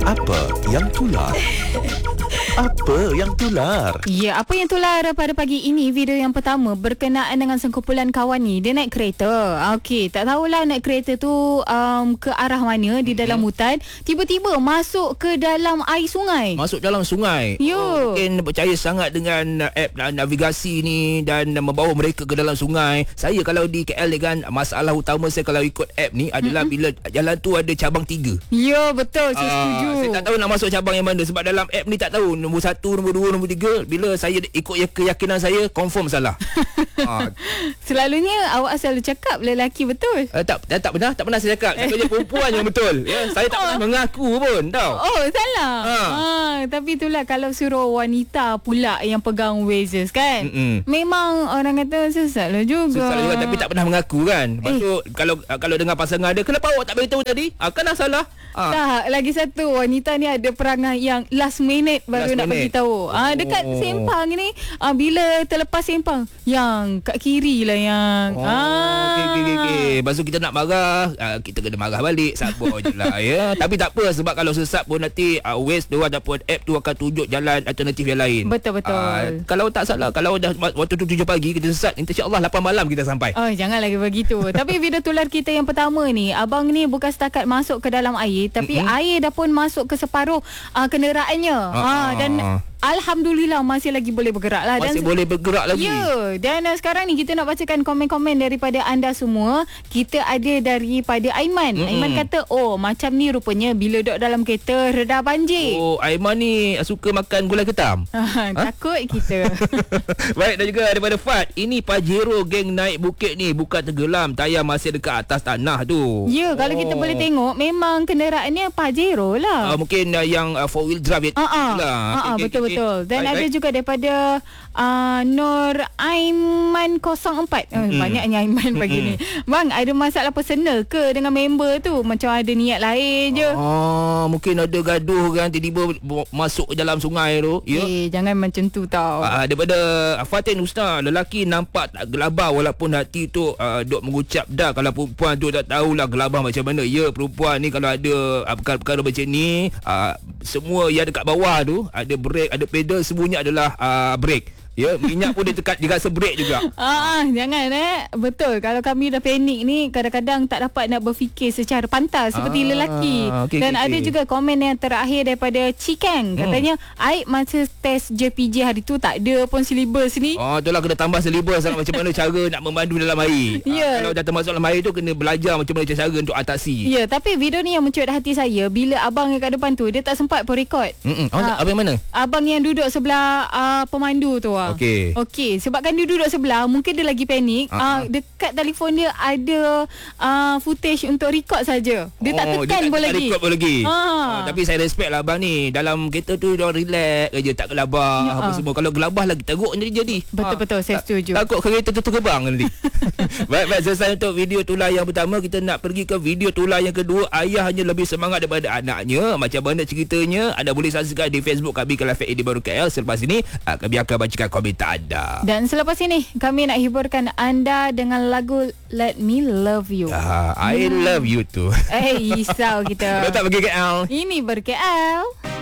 Apa yang tular? Apa yang tular? Ya, apa yang tular pada pagi ini, video yang pertama berkenaan dengan sekumpulan kawan ni. Dia naik kereta. Okey, tak tahulah naik kereta tu ke arah mana di dalam hutan. Tiba-tiba masuk ke dalam air sungai. Masuk dalam sungai. Yo. Mungkin percaya sangat dengan app navigasi ni dan membawa mereka ke dalam sungai. Saya kalau di KL ni kan, masalah utama saya kalau ikut app ni adalah bila jalan tu ada cabang 3. Ya, betul. Saya setuju. Saya tak tahu nak masuk cabang yang mana sebab dalam app ni tak tahu nombor 1, nombor 2, nombor 3. Bila saya ikut keyakinan saya, confirm salah. Selalunya awak selalu cakap lelaki betul. Tak pernah saya cakap. Saya perempuan yang betul. Ya, saya tak pernah mengaku pun tau. Oh, salah. Tapi itulah kalau suruh wanita pula yang pegang Waze kan. Memang orang kata sesat lah juga. Sesat juga tapi tak pernah mengaku kan. Lepas tu kalau dengar pasangan dia, kenapa awak tak beritahu tadi? Kan dah salah. Tak, lagi satu wanita ni ada perangai yang last minute baru nak bagi tahu. Dekat sempang ni, bila terlepas sempang, yang kat kiri lah yang. Okey. Lepas tu kita nak marah, kita kena marah balik, sabar je lah ya. Tapi tak apa, sebab kalau sesat pun nanti Waze tu ataupun app tu akan tunjuk jalan alternatif yang lain. Betul. Kalau tak salah, kalau dah waktu tu 7 pagi kita sesat, insya-Allah 8 malam kita sampai. Jangan lagi begitu. Tapi video tular kita yang pertama ni, abang ni bukan setakat masuk ke dalam air, tapi air dah pun masuk ke separuh kenderaannya. Dan alhamdulillah masih lagi boleh bergerak lah. Masih boleh bergerak lagi. Ya. Dan sekarang ni kita nak bacakan komen-komen daripada anda semua. Kita ada daripada Aiman. Aiman kata, macam ni rupanya bila duduk dalam kereta reda banjir. Aiman ni suka makan gulai ketam. Takut kita. Baik, dan juga daripada Fat. Ini Pajero geng naik bukit ni bukan tenggelam, tayar masih dekat atas tanah tu. Ya, kalau kita boleh tengok memang kenderaannya Pajero lah. Mungkin yang 4-wheel drive lah. Betul. Dan ada juga daripada Nur Aiman 04. Banyaknya Aiman pagi ni. Bang, ada masalah personal ke dengan member tu? Macam ada niat lain je. Mungkin ada gaduh kan, tiba-tiba masuk dalam sungai tu. Ya? Jangan macam tu tau. Daripada Fatin Ustaz, lelaki nampak tak gelabah walaupun hati tu duk mengucap dah. Kalau perempuan tu tak tahulah gelabah macam mana. Ya, perempuan ni kalau ada perkara-perkara macam ni, semua yang dekat bawah tu ada brake, ada pedal, semuanya adalah brake. Ya, minyak pun dia rasa brake juga. Jangan betul. Kalau kami dah panik ni, kadang-kadang tak dapat nak berfikir secara pantas seperti lelaki. Dan ada juga komen yang terakhir daripada Cikang. Katanya, Aib masa test JPJ hari tu tak ada pun silibus ni. Itulah kena tambah silibus macam mana cara nak memandu dalam air. Kalau dah termasuk dalam air tu, kena belajar macam mana cara untuk atasi. Ya, tapi video ni yang mencuat hati saya, bila abang yang kat depan tu, dia tak sempat pun rekod. Abang mana? Abang yang duduk sebelah pemandu tu. Okey, sebabkan dia duduk sebelah, mungkin dia lagi panik. Dekat telefon dia ada footage untuk record saja. Dia tak tekan pun lagi. Record pun lagi. Tapi saya respect lah abang ni. Dalam kereta tu dia relax je, tak gelabah apa semua. Kalau gelabah lagi teruk jadi. Betul, saya setuju. Takut kereta tu terbang nanti. Baik, selesai untuk video tular yang pertama. Kita nak pergi ke video tular yang kedua. Ayah hanya lebih semangat daripada anaknya. Macam mana ceritanya? Anda boleh saksikan di Facebook kami Khilafat Edi Baru KL. Selepas ini kami akan bacakan komentar anda. Dan selepas ini kami nak hiburkan anda dengan lagu Let Me Love You. I love you too. Risau kita. Kita tak pergi KL. Ini ber KL.